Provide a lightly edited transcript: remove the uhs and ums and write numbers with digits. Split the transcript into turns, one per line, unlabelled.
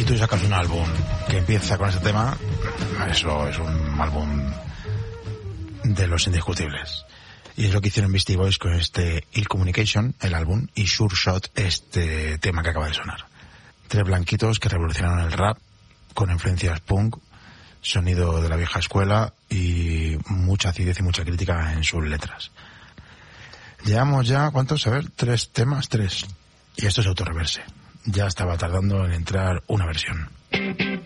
tú sacas un álbum que empieza con ese tema, eso es un álbum de los indiscutibles. Y es lo que hicieron Beastie Boys con este Ill Communication, el álbum, y Sure Shot, este tema que acaba de sonar. 3 blanquitos que revolucionaron el rap con influencias punk, sonido de la vieja escuela y mucha acidez y mucha crítica en sus letras. Llevamos ya, ¿cuántos? A ver, 3 temas, 3. Y esto es autorreverse. Ya estaba tardando en entrar una versión.